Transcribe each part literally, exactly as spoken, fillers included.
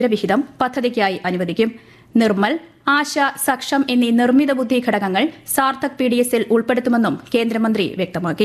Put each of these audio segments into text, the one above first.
വിഹിതം പദ്ധതിക്കായി അനുവദിക്കും. നിർമ്മൽ, ആശ, സക്ഷം എന്നീ നിർമ്മിത ബുദ്ധി ഘടകങ്ങൾ സാർത്ഥക് പി ഡി എസിൽ ഉൾപ്പെടുത്തുമെന്നും കേന്ദ്രമന്ത്രി വ്യക്തമാക്കി.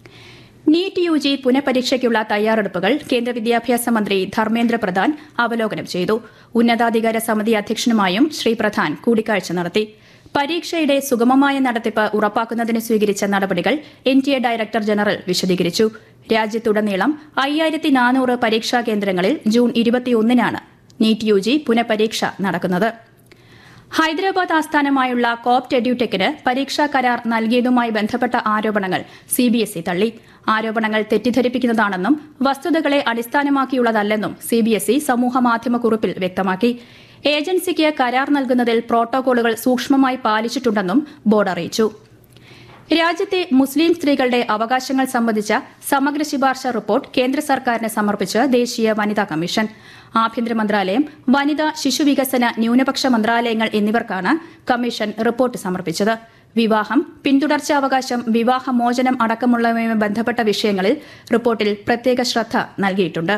നീറ്റ് യു ജി പുനഃപരീക്ഷയ്ക്കുള്ള തയ്യാറെടുപ്പുകൾ കേന്ദ്ര വിദ്യാഭ്യാസ മന്ത്രി ധർമ്മേന്ദ്ര പ്രധാൻ അവലോകനം ചെയ്തു. ഉന്നതാധികാര സമിതി അധ്യക്ഷനുമായും ശ്രീ പ്രധാൻ കൂടിക്കാഴ്ച നടത്തി. പരീക്ഷയുടെ സുഗമമായ നടത്തിപ്പ് ഉറപ്പാക്കുന്നതിന് സ്വീകരിച്ച നടപടികൾ N T A director general വിശദീകരിച്ചു. രാജ്യത്തുടനീളം അയ്യായിരത്തി നാനൂറ് പരീക്ഷാ കേന്ദ്രങ്ങളിൽ ജൂൺ ഇരുപത്തിയൊന്നിനാണ് നീറ്റ് യു ജി പുനഃപരീക്ഷ നടക്കുന്നത്. ഹൈദരാബാദ് ആസ്ഥാനമായുള്ള കോപ്റ്റ് എഡ്യൂടെക്കിന് പരീക്ഷാ കരാർ നൽകിയതുമായി ബന്ധപ്പെട്ട ആരോപണങ്ങൾ സി ബി എസ് ഇ തള്ളി. ആരോപണങ്ങൾ തെറ്റിദ്ധരിപ്പിക്കുന്നതാണെന്നും വസ്തുതകളെ അടിസ്ഥാനമാക്കിയുള്ളതല്ലെന്നും സി ബി എസ് ഇ സമൂഹമാധ്യമ കുറിപ്പിൽ വ്യക്തമാക്കി. ഏജൻസിക്ക് കരാർ നൽകുന്നതിൽ പ്രോട്ടോകോളുകൾ സൂക്ഷ്മമായി പാലിച്ചിട്ടുണ്ടെന്നും ബോർഡ് അറിയിച്ചു. രാജ്യത്തെ മുസ്ലിം സ്ത്രീകളുടെ അവകാശങ്ങൾ സംബന്ധിച്ച സമഗ്ര ശുപാർശ റിപ്പോർട്ട് കേന്ദ്ര സർക്കാരിന് സമർപ്പിച്ച് ദേശീയ വനിതാ കമ്മീഷൻ. ആഭ്യന്തര മന്ത്രാലയം, വനിതാ ശിശുവികസന ന്യൂനപക്ഷ മന്ത്രാലയങ്ങൾ എന്നിവർക്കാണ് കമ്മീഷൻ റിപ്പോർട്ട് സമർപ്പിച്ചത്. വിവാഹം, പിന്തുടർച്ചാവകാശം, വിവാഹമോചനം അടക്കമുള്ളവയുമായി ബന്ധപ്പെട്ട വിഷയങ്ങളിൽ റിപ്പോർട്ടിൽ പ്രത്യേക ശ്രദ്ധ നൽകിയിട്ടുണ്ട്.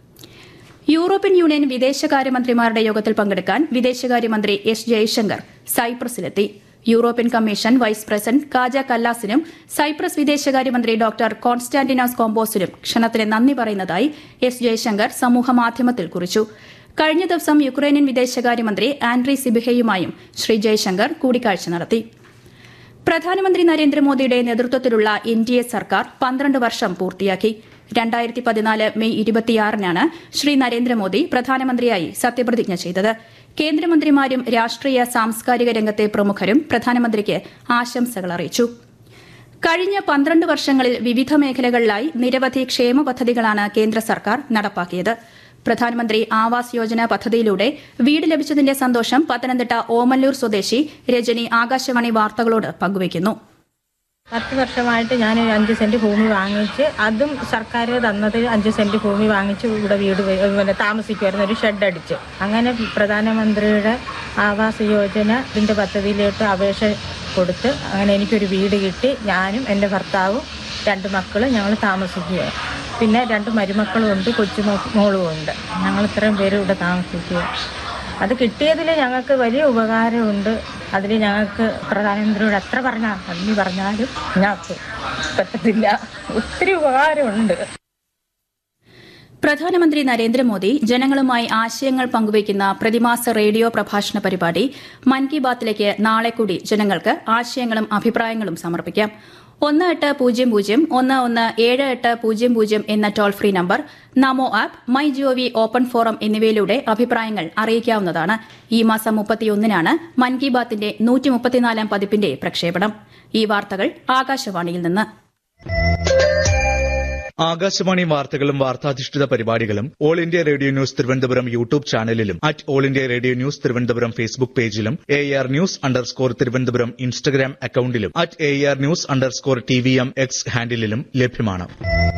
യൂറോപ്യൻ യൂണിയൻ വിദേശകാര്യമന്ത്രിമാരുടെ യോഗത്തിൽ പങ്കെടുക്കാൻ വിദേശകാര്യമന്ത്രി S Jaishankar സൈപ്രസിലെത്തി. European commission vice president Kaja കല്ലാസിനും Cyprus വിദേശകാര്യമന്ത്രി ഡോക്ടർ കോൺസ്റ്റാന്റിനോസ് കോംബോസിനും ക്ഷണത്തിന് നന്ദി പറയുന്നതായി എസ് ജയശങ്കർ സമൂഹമാധ്യമത്തിൽ കുറിച്ചു. കഴിഞ്ഞ ദിവസം യുക്രൈനിയൻ വിദേശകാര്യമന്ത്രി ആൻഡ്രി സിബിഹയുമായും ശ്രീ ജയശങ്കർ കൂടിക്കാഴ്ച നടത്തി. പ്രധാനമന്ത്രി നരേന്ദ്രമോദിയുടെ നേതൃത്വത്തിലുള്ള എൻ ഡി എ സർക്കാർ പന്ത്രണ്ട് വർഷം പൂർത്തിയാക്കി. രണ്ടായിരത്തി പതിനാല് മെയ് ഇരുപത്തിയാറിനാണ് ശ്രീ നരേന്ദ്രമോദി പ്രധാനമന്ത്രിയായി സത്യപ്രതിജ്ഞ ചെയ്തത്. കേന്ദ്രമന്ത്രിമാരും രാഷ്ട്രീയ സാംസ്കാരിക രംഗത്തെ പ്രമുഖരും പ്രധാനമന്ത്രിക്ക് ആശംസകൾ അറിയിച്ചു. കഴിഞ്ഞ പന്ത്രണ്ട് വർഷങ്ങളിൽ വിവിധ മേഖലകളിലായി നിരവധി ക്ഷേമ പദ്ധതികളാണ് കേന്ദ്ര സർക്കാർ നടപ്പാക്കിയത്. പ്രധാനമന്ത്രി ആവാസ് യോജന പദ്ധതിയിലൂടെ വീട് ലഭിച്ചതിന്റെ സന്തോഷം പത്തനംതിട്ട ഓമല്ലൂർ സ്വദേശി രജനി ആകാശവാണി വാർത്തകളോട് പങ്കുവയ്ക്കുന്നു. പത്ത് വർഷമായിട്ട് ഞാൻ അഞ്ച് സെന്റ് ഭൂമി വാങ്ങിച്ച്, അതും സർക്കാർ തന്നത് അഞ്ച് സെന്റ് ഭൂമി വാങ്ങിച്ച് ഇവിടെ വീട് പിന്നെ താമസിക്കുമായിരുന്നു, ഒരു ഷെഡ് അടിച്ച്. അങ്ങനെ പ്രധാനമന്ത്രിയുടെ ആവാസ് യോജന ഇതിൻ്റെ പദ്ധതിയിലോട്ട് അപേക്ഷ കൊടുത്ത് അങ്ങനെ എനിക്കൊരു വീട് കിട്ടി. ഞാനും എൻ്റെ ഭർത്താവും രണ്ട് മക്കളും ഞങ്ങൾ താമസിക്കുക. പിന്നെ രണ്ട് മരുമക്കളും ഉണ്ട്, കൊച്ചുമോളും ഉണ്ട്. ഞങ്ങൾ ഇത്രയും പേര് ഇവിടെ താമസിക്കുക. അത് കിട്ടിയതിൽ ഞങ്ങൾക്ക് വലിയ ഉപകാരമുണ്ട്. അതിൽ ഞങ്ങൾക്ക് പ്രധാനമന്ത്രിയോട് എത്ര പറഞ്ഞാൽ നന്ദി പറഞ്ഞാലും ഞങ്ങൾക്ക് പറ്റത്തില്ല. ഒത്തിരി ഉപകാരമുണ്ട്. പ്രധാനമന്ത്രി നരേന്ദ്രമോദി ജനങ്ങളുമായി ആശയങ്ങൾ പങ്കുവയ്ക്കുന്ന പ്രതിമാസ റേഡിയോ പ്രഭാഷണ പരിപാടി മൻ കി ബാത്തിലേക്ക് നാളെ കൂടി ജനങ്ങൾക്ക് ആശയങ്ങളും അഭിപ്രായങ്ങളും സമർപ്പിക്കാം. ഒന്ന് എട്ട് പൂജ്യം പൂജ്യം ഒന്ന് ഒന്ന് ഏഴ് എട്ട് പൂജ്യം പൂജ്യം എന്ന toll free number, Namo app, my G O V open forum എന്നിവയിലൂടെ അഭിപ്രായങ്ങൾ അറിയിക്കാവുന്നതാണ്. ഈ മാസം മുപ്പത്തിയൊന്നിനാണ് മൻ കി ബാത്തിന്റെ നൂറ്റി മുപ്പത്തിനാലാം പതിപ്പിന്റെ പ്രക്ഷേപണം. ഈ വാർത്തകൾ ആകാശവാണിയിൽ നിന്ന്. ആകാശവാണി വാർത്തകളും വാർത്താധിഷ്ഠിത പരിപാടികളും all India radio news Thiruvananthapuram YouTube ചാനലിലും at all India radio news Thiruvananthapuram Facebook പേജിലും A R news underscore Thiruvananthapuram Instagram അക്കൌണ്ടിലും at A R news underscore T V M X ഹാൻഡിലും ലഭ്യമാണ്.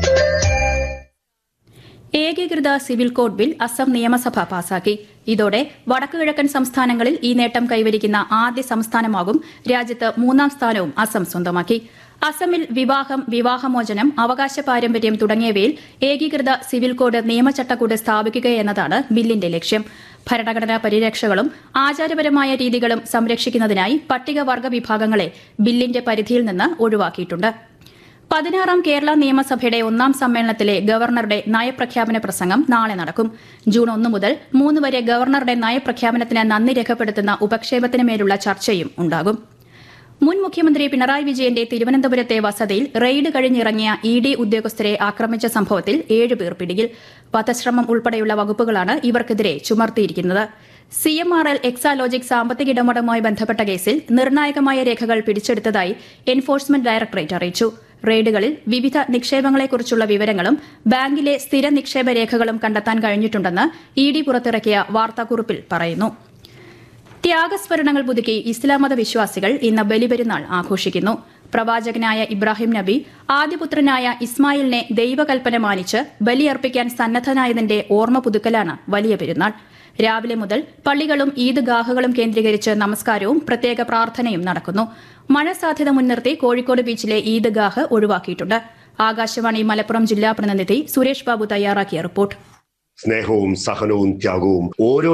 ഏകീകൃത സിവിൽ കോഡ് ബിൽ അസം നിയമസഭ പാസാക്കി. ഇതോടെ വടക്കുകിഴക്കൻ സംസ്ഥാനങ്ങളിൽ ഈ നേട്ടം കൈവരിക്കുന്ന ആദ്യ സംസ്ഥാനമാകും. രാജ്യത്ത് മൂന്നാം സ്ഥാനവും അസം സ്വന്തമാക്കി. അസമിൽ വിവാഹം, വിവാഹമോചനം, അവകാശ പാരമ്പര്യം തുടങ്ങിയവയിൽ ഏകീകൃത സിവിൽ കോഡ് നിയമചട്ടക്കൂട് സ്ഥാപിക്കുകയെന്നതാണ് ബില്ലിന്റെ ലക്ഷ്യം. ഭരണഘടനാ പരിരക്ഷകളും ആചാരപരമായ രീതികളും സംരക്ഷിക്കുന്നതിനായി പട്ടികവർഗ വിഭാഗങ്ങളെ ബില്ലിന്റെ പരിധിയിൽ നിന്ന് ഒഴിവാക്കിയിട്ടുണ്ട്. പതിനാറാം കേരള നിയമസഭയുടെ ഒന്നാം സമ്മേളനത്തിലെ ഗവർണറുടെ നയപ്രഖ്യാപന പ്രസംഗം നാളെ നടക്കും. ജൂൺ ഒന്ന് മുതൽ മൂന്ന് വരെ ഗവർണറുടെ നയപ്രഖ്യാപനത്തിന് നന്ദി രേഖപ്പെടുത്തുന്ന ഉപക്ഷേപത്തിന് മേലുള്ള ചർച്ചയും ഉണ്ടാകും. മുൻ മുഖ്യമന്ത്രി പിണറായി വിജയന്റെ തിരുവനന്തപുരത്തെ വസതിയിൽ റെയ്ഡ് കഴിഞ്ഞിറങ്ങിയ ഇ ഡി ഉദ്യോഗസ്ഥരെ ആക്രമിച്ച സംഭവത്തിൽ ഏഴുപേർ പിടിയിൽ. വധശ്രമം ഉൾപ്പെടെയുള്ള വകുപ്പുകളാണ് ഇവർക്കെതിരെ ചുമത്തിയിരിക്കുന്നത്. C M R L Exalogic സാമ്പത്തിക ഇടപാടുമായി ബന്ധപ്പെട്ട കേസിൽ നിർണായകമായ രേഖകൾ പിടിച്ചെടുത്തതായി എൻഫോഴ്സ്മെന്റ് ഡയറക്ടറേറ്റ് അറിയിച്ചു. റെയ്ഡുകളിൽ വിവിധ നിക്ഷേപങ്ങളെക്കുറിച്ചുള്ള വിവരങ്ങളും ബാങ്കിലെ സ്ഥിര നിക്ഷേപ രേഖകളും കണ്ടെത്താൻ കഴിഞ്ഞിട്ടുണ്ടെന്ന് ഇ ഡി പുറത്തിറക്കിയ വാർത്താക്കുറിപ്പിൽ പറയുന്നു. ത്യാഗസ്മരണങ്ങൾ പുതുക്കി ഇസ്ലാം മത വിശ്വാസികൾ ഇന്ന് ബലിപെരുന്നാൾ ആഘോഷിക്കുന്നു. പ്രവാചകനായ ഇബ്രാഹിം നബി ആദ്യപുത്രനായ ഇസ്മായിലിനെ ദൈവകൽപ്പന മാനിച്ച് ബലിയർപ്പിക്കാൻ സന്നദ്ധനായതിന്റെ ഓർമ്മ പുതുക്കലാണ് വലിയ പെരുന്നാൾ. രാവിലെ മുതൽ പള്ളികളും ഈദ്ഗാഹുകളും കേന്ദ്രീകരിച്ച് നമസ്കാരവും പ്രത്യേക പ്രാർത്ഥനയും നടക്കുന്നു. മഴ സാധ്യത മുൻനിർത്തി കോഴിക്കോട് ബീച്ചിലെ ഈദ്ഗാഹ് ഒഴിവാക്കിയിട്ടുണ്ട്. ആകാശവാണി മലപ്പുറം ജില്ലാ പ്രതിനിധി സുരേഷ് ബാബു തയ്യാറാക്കിയ റിപ്പോർട്ട്. സ്നേഹവും സഹനവും ത്യാഗവും ഓരോ